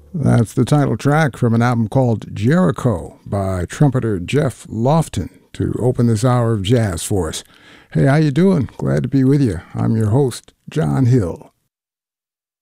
That's the title track from an album called Jericho by trumpeter Jeff Lofton to open this hour of jazz for us. Hey, how you doing? Glad to be with you. I'm your host, John Hill.